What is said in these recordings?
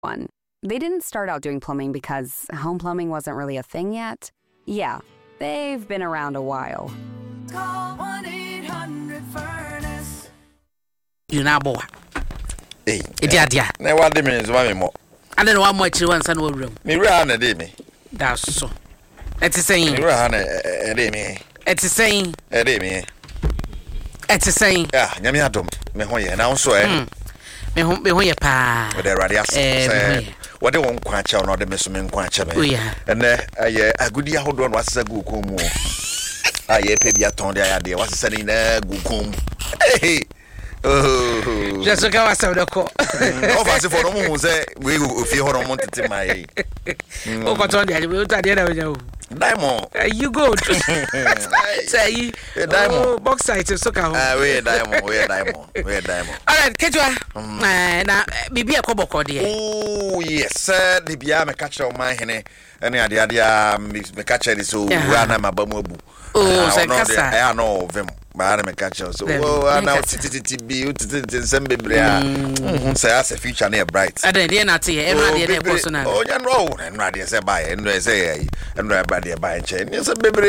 One. They didn't start out doing plumbing because home plumbing wasn't really a thing yet. Yeah, they've been around a while. Call 1-800-FURNACE. You know, boy. Hey, Idia. Now, what the minutes, one more. I don't know how much you want to room. Me ran a day me. That's so. It's saying. Me ran a day me. It's saying. A day me. It's saying. Yeah, Yamiatum. Me hoye, now so eh. Me hoye pa. With the radius. What they won't quench or not the missing quench me. Oh, yeah. And a good year hold on was a good comb. I pay the aton the idea was sending a good comb. Hey. Oh, just look at the call. No, for the moon, say we will feel hormone to my. Oh, but on the other, Diamond. You go. Say, Diamond. Box site is so calm. We're Diamond. All right, Ketwa. Now, maybe a couple of days. Oh, yes, sir. The Biama catcher of my henny. And the idea, Miss McCatcher is so run my bamubu. Oh, I know of him. Madam McCatcher. So, I now TTB, say, as a future near bright. I didn't not see every person. Oh, you know, and Radia say by, and they say, and Radia by chain. Yes, a baby.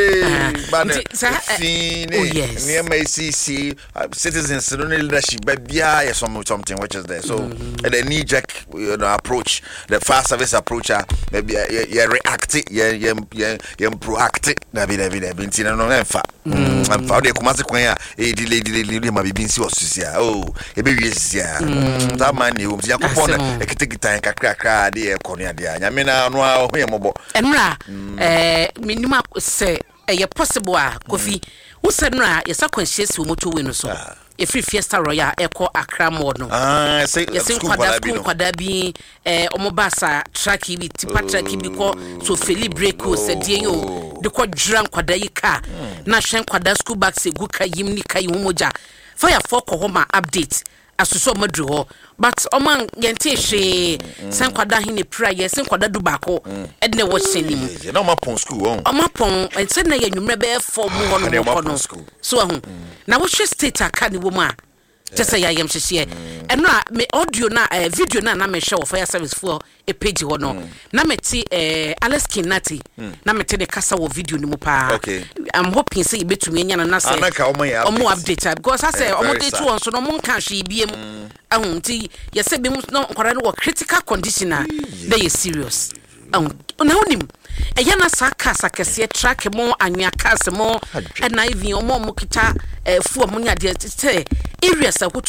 Yes, near May see citizens, leadership, but yeah, something which is there. So, the knee jack approach, the fast service approach, maybe reactive, proactive. David, I'm found a commander. A lady, my baby, oh, a baby is here. That man, you upon a kitan, crack, dear Conia, dear. Yamina, no, mobile. Emra, minima say, a possible coffee. Who said, Ra, is a conscious who to win so. If you Fiesta Royal, echo Accra Modern. Say, yes, in Quadabi, Omobasa, Traki, Tipatraki, because so Philip Breco said, you, the quad drunk Quadaika, Nashan Quadasku back, say, Guka Yimnika Yumoja, Fire for Homa update. As to so madro, but among Yantish, San Quadahin prayer, San Quadabako, and there was sending you know my pon school, Amapon, and suddenly you remember for more school. So, now what's your state a canny woman? Just say I am here. And now, me audio na video na me show fire service for a page or no. Na me ti Alice Kinati, na me te the casa or video ni mo pa. Okay. I'm hoping say be to me nyana na say. Omo update because I say omo dey two on so no mo kan hwe biem. Ahunti ye say be no kwara no critical condition na dey serious. Na onim Eyana saka sakese track mo anwa cars mo and na even omo mo kita fu omo nya de say areas